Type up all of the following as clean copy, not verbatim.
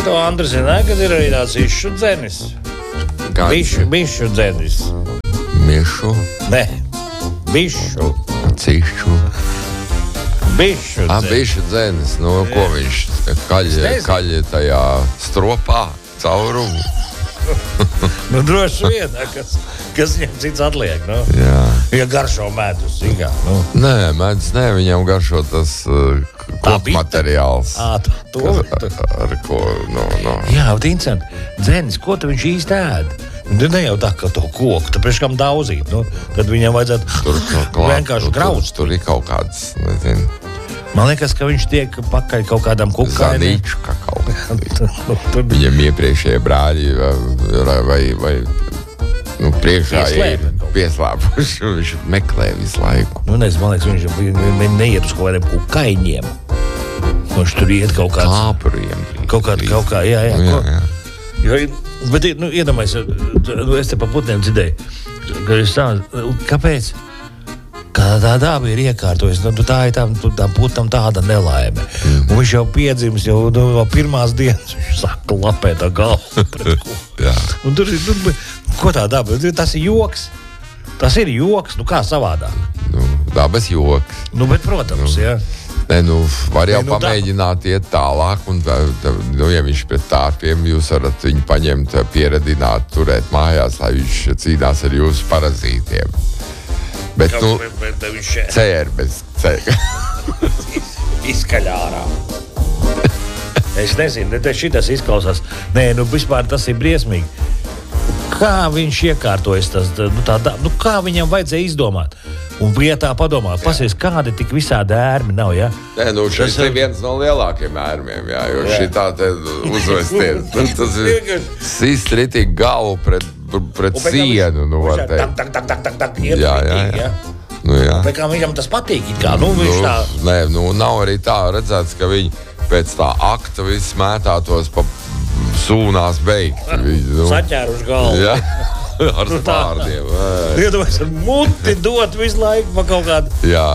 to Andri zināja, kad ir arī tāds išu dzenis. Bišu dzenis. Mišu? Nē, bišu. Cišu? Bišu dzenis. Bišu dzenis. Nu, ko viņš kaļi tajā stropā caurumu? Nu, droši vien, kas viņam cits atliek, nu. Jā. Ja garšo medus, jā, nu. Nē, medus nē, viņam garšo tas kokmateriāls. Ar ko, Jā, bet interesanti. Dzenis, ko tu viņš īsti ēd? Ne jau tā, ka to koku, tāpēc kam daudzīt, nu. Tad viņam vajadzētu vienkārši graust. Tur ir kaut kāds, nezinu. Man liekas, ka viņš tiek pakaļ kaut kādam kukainam. Zanīču kakau. Viņam iepriekšējie brāļi vai priekšā ir pieslēpuši. Viņš meklē visu laiku. Nu, nezinu, man liekas, viņš neiet uz kaut kādiem kukaiņiem. Viņš tur iet kaut kāds... Kāpuriem. Kaut kā, jā. Bet, iedomājies, es te pa putniem dzirdēju, ka jūs stāvat, kāpēc? Kā tā daba ir iekārtojas, tā ir tam putnam tāda nelaime. Un viņš jau piedzimis, jau pirmās dienas viņš saka lapēt tā galvu pret ko. Jā. Un tur ir, ko tā daba? Tas ir joks. Tas ir joks, kā savādāk. Dabas joks. Bet, protams, jā. Nē, var jau pamēģināt iet tālāk, un, ja viņš pret tārpiem, jūs varat viņu paņemt, pieredināt, turēt mājās, lai viņš cīnās ar jūsu parazītiem. Bet, cēr bez cēr. Izskaļā ārā. Es nezinu, šitas izklausās. Nē, vispār tas ir briesmīgi. Kā viņš iekārtojas tas, kā viņam vajadzēja izdomāt? Un bija tā padomāt, pasies, kādi tik visādi ērmi nav, jā? Nē, šis ir viens no lielākiem ērmiem, jā, jo šitā te uzvesties. Tas ir sist ritīgi galvu pret sienu, var teikt. Tak, jā. Pēc kā viņam tas patīk, viņš tā... Nē, nav arī tā redzēts, ka viņi pēc tā akta viss mētātos pa sūnās beigt. Saķēruši galvu. Jā. Ar spārdiem. Iedomājies, ar muti dot visu laiku pa kaut kādu. Jā.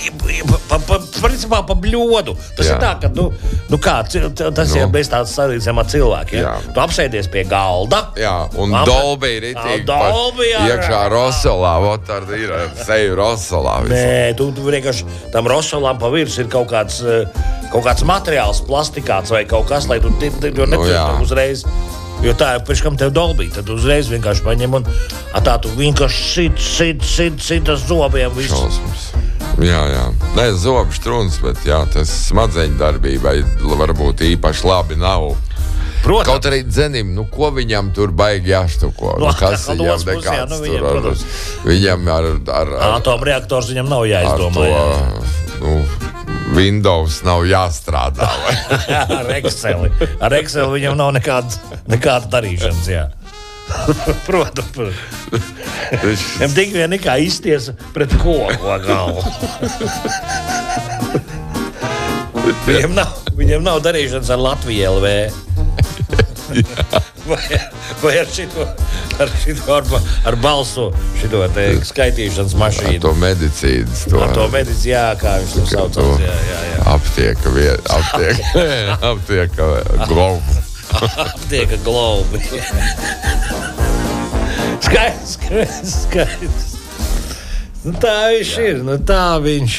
Principā pa bļodu. Tas ir tā, ka, tas ir bez tāds salīdzinām ar cilvēkiem. Ja? Tu apsēdies pie galda. Jā, un Dolby ir iekšā rosolā. Tad ir seju rosolā. Nē, tu vienkārši tam rosolām pa virs ir kaut kāds materiāls, plastikāts vai kaut kas, lai tu uzreiz... Jo tā ir pēc kam tev Dolby, tad uzreiz vienkārši paņem un tā tu vienkārši sit uz zobiem visu. Šausmas. Jā. Nē, zobu štruns, bet tas smadzeņu darbībai varbūt īpaši labi nav. Protams. Kaut arī dzenim, ko viņam tur baigi jāštuko? Kas viņam nekāds tur? Viņam ar atomreaktors viņam nav jāizdomā. Windows nav jāstrādā. Ar Exceli. Ar Exceli viņam nav nekāda darīšanas, jā. Protams. Viņam tik vien nekā iztiesa pret koku galvu. Viņam nav darīšanas ar Latviju LV. Vai ar šito ar balsu šito te skaitīšanas mašīnu. Ar to medicīnas. Ar to medicīnas, jā, kā viņš to saucās. Jā. Aptieka globu. Aptieka globu. Skaidrs. Tā viņš ir, tā viņš